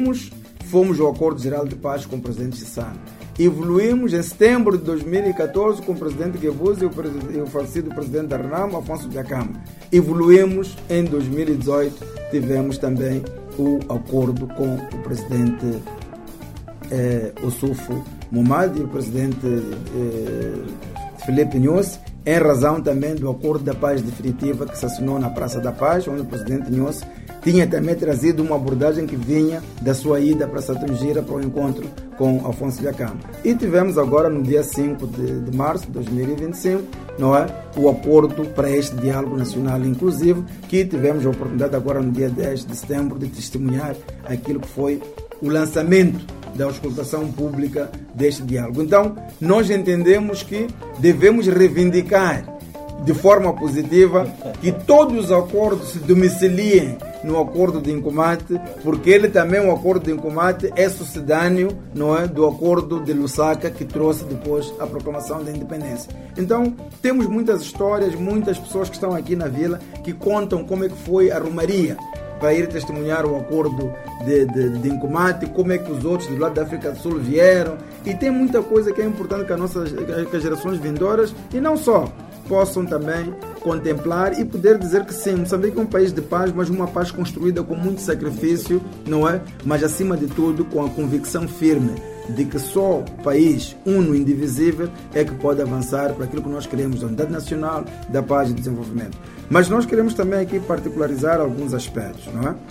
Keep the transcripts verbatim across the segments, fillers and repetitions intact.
Fomos ao Acordo Geral de Paz com o presidente Chissano. Evoluímos em setembro de dois mil e catorze com o presidente Guebuza e o, e o falecido presidente da Renamo, Afonso Dhlakama. Evoluímos em dois mil e dezoito, tivemos também o acordo com o presidente eh, Ossufo Momad e o presidente eh, Filipe Nyusi, em razão também do acordo da paz definitiva que se assinou na Praça da Paz, onde o presidente Nyusi tinha também trazido uma abordagem que vinha da sua ida para Satungira para o encontro com Afonso Dhlakama. E tivemos agora, no dia cinco de março de dois mil e vinte e cinco, não é, o acordo para este diálogo nacional inclusivo, que tivemos a oportunidade agora no dia dez de setembro de testemunhar aquilo que foi o lançamento da auscultação pública deste diálogo. Então, nós entendemos que devemos reivindicar de forma positiva que todos os acordos se domiciliem no acordo de Incombate, porque ele também, o acordo de Incombate, é sucedâneo, não é, do acordo de Lusaka, que trouxe depois a proclamação da independência. Então, temos muitas histórias, muitas pessoas que estão aqui na vila que contam como é que foi a romaria para ir testemunhar o acordo de, de, de Incombate, como é que os outros do lado da África do Sul vieram, e tem muita coisa que é importante que, a nossa, que as gerações vindouras, e não só, possam também contemplar e poder dizer que sim, Moçambique é um país de paz, mas uma paz construída com muito sacrifício, não é? Mas acima de tudo com a convicção firme de que só o país uno, indivisível, é que pode avançar para aquilo que nós queremos, da unidade nacional, da paz e do desenvolvimento. Mas nós queremos também aqui particularizar alguns aspectos, não é?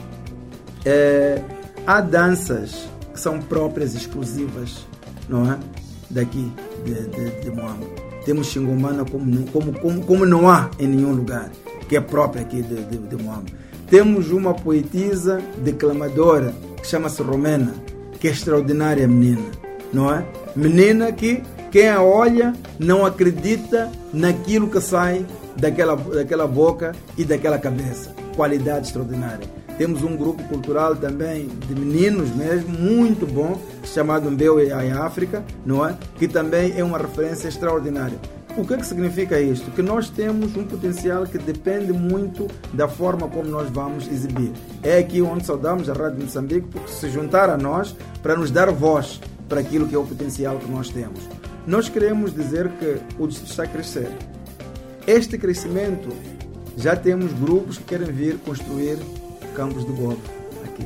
É, há danças que são próprias, exclusivas, não é? Daqui, de, de, de Moamba. Temos Xingomana como, como, como, como não há em nenhum lugar, que é própria aqui de, de, de Moamba. Temos uma poetisa declamadora que chama-se Romena, que é extraordinária menina, não é? Menina que quem a olha não acredita naquilo que sai daquela, daquela boca e daquela cabeça. Qualidade extraordinária. Temos um grupo cultural também de meninos mesmo, muito bom, chamado Mbeu e África, não é? Que também é uma referência extraordinária. O que é que significa isto? Que nós temos um potencial que depende muito da forma como nós vamos exibir. É aqui onde saudamos a Rádio Moçambique, porque se juntar a nós para nos dar voz para aquilo que é o potencial que nós temos. Nós queremos dizer que o distrito está a crescer. Este crescimento, já temos grupos que querem vir construir campos de golfe aqui.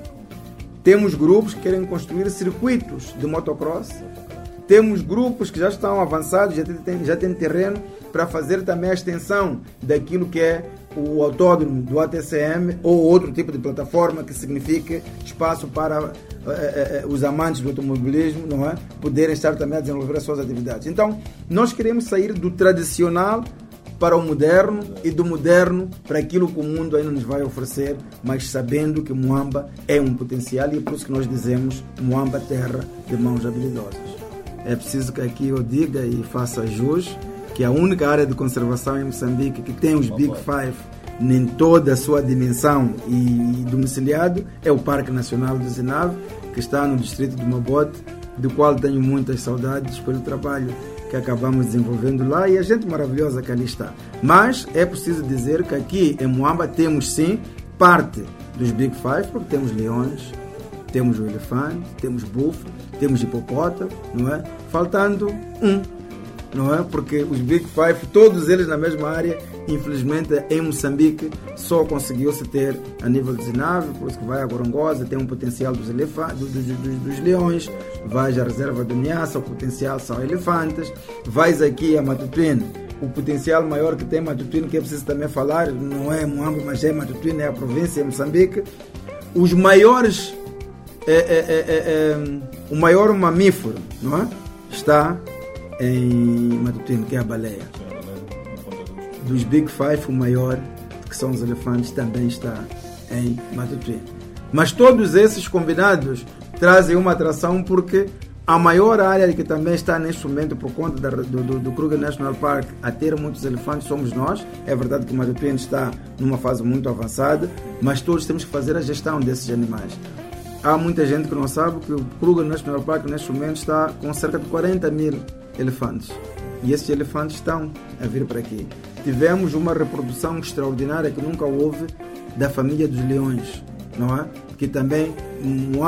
Temos grupos que querem construir circuitos de motocross. Temos grupos que já estão avançados, já têm, já têm terreno para fazer também a extensão daquilo que é o autódromo do A T C M ou outro tipo de plataforma que signifique espaço para eh, eh, os amantes do automobilismo, não é? Poderem estar também a desenvolver as suas atividades. Então, nós queremos sair do tradicional para o moderno e do moderno para aquilo que o mundo ainda nos vai oferecer, mas sabendo que Moamba é um potencial e é por isso que nós dizemos Moamba, terra de mãos habilidosas. É preciso que aqui eu diga e faça jus que a única área de conservação em Moçambique que tem os Big Five em toda a sua dimensão e domiciliado é o Parque Nacional do Zinave, que está no distrito de Mabote, do qual tenho muitas saudades pelo trabalho que acabamos desenvolvendo lá e a gente maravilhosa que ali está. Mas é preciso dizer que aqui em Moamba temos sim parte dos Big Five, porque temos leões, temos o elefante, temos búfalo, temos hipopótamo, não é? Faltando um, não é? Porque os Big Five, todos eles na mesma área, infelizmente em Moçambique só conseguiu-se ter a nível de Zinave, por isso que vai a Gorongosa, tem um potencial dos, elefa- dos, dos, dos, dos leões, vais à reserva do Niassa, o potencial são elefantes, vais aqui a Matutuine, o potencial maior que tem Matutuine, que é preciso também falar, não é Moamba, mas é Matutuine, é a província, é Moçambique. Os maiores, é, é, é, é, o maior mamífero, não é? Está em Matutuine, que é a baleia. Dos Big Five, o maior, que são os elefantes, também está em Matutuine. Mas todos esses combinados trazem uma atração porque a maior área que também está neste momento por conta da, do, do, do Kruger National Park a ter muitos elefantes somos nós. É verdade que o Matutuine está numa fase muito avançada, mas todos temos que fazer a gestão desses animais. Há muita gente que não sabe que o Kruger National Park neste momento está com cerca de quarenta mil elefantes. E esses elefantes estão a vir para aqui. Tivemos uma reprodução extraordinária que nunca houve da família dos leões, não é? Que também